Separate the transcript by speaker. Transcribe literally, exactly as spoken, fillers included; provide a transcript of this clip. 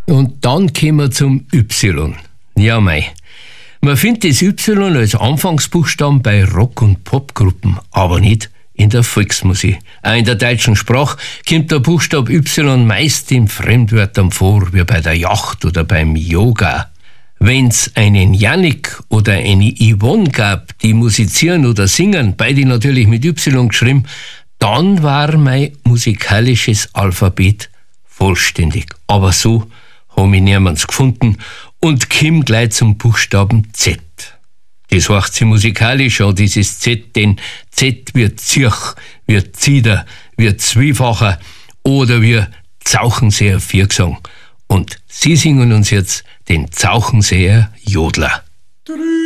Speaker 1: Und dann kommen wir zum Y. Ja, mei. Man findet das Y als Anfangsbuchstaben bei Rock- und Popgruppen, aber nicht in der Volksmusik. Auch in der deutschen Sprache kommt der Buchstabe Y meist in Fremdwörtern vor, wie bei der Yacht oder beim Yoga. Wenn's einen Jannik oder eine Yvonne gab, die musizieren oder singen, beide natürlich mit Y geschrieben, dann war mein musikalisches Alphabet vollständig. Aber so haben ich niemals gefunden und komm gleich zum Buchstaben Z. Das heißt sie musikalisch an dieses Z, denn Z wird Zirch, wird Zieder, wird Zwiefacher oder wir Zauchenseher Viergesang. Und Sie singen uns jetzt den Zauchenseher Jodler.